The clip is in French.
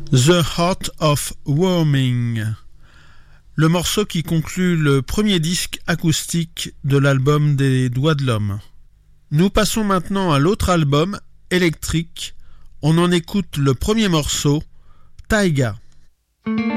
The Heart of Warming, le morceau qui conclut le premier disque acoustique de l'album des Doigts de l'Homme. Nous passons maintenant à l'autre album, Electric. On en écoute le premier morceau, Taiga.